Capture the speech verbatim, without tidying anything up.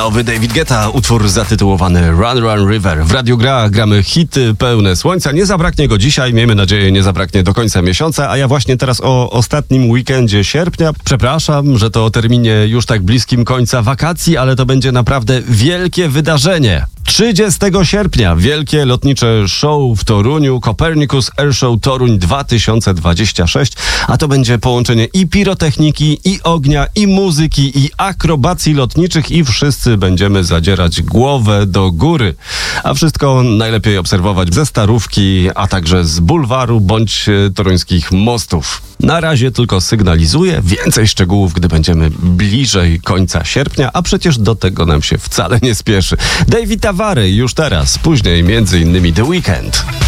Nowy David Guetta, utwór zatytułowany Run Run River. W Radiu Gra gramy hity pełne słońca. Nie zabraknie go dzisiaj, miejmy nadzieję, nie zabraknie do końca miesiąca, a ja właśnie teraz o ostatnim weekendzie sierpnia. Przepraszam, że to o terminie już tak bliskim końca wakacji, ale to będzie naprawdę wielkie wydarzenie. trzydziestego sierpnia wielkie lotnicze show w Toruniu, Copernicus Airshow Toruń dwa tysiące dwudziesty szósty, a to będzie połączenie i pirotechniki, i ognia, i muzyki, i akrobacji lotniczych i wszyscy będziemy zadzierać głowę do góry. A wszystko najlepiej obserwować ze Starówki, a także z bulwaru bądź toruńskich mostów. Na razie tylko sygnalizuję, więcej szczegółów, gdy będziemy bliżej końca sierpnia, a przecież do tego nam się wcale nie spieszy. David Tavary już teraz, później między innymi The Weeknd.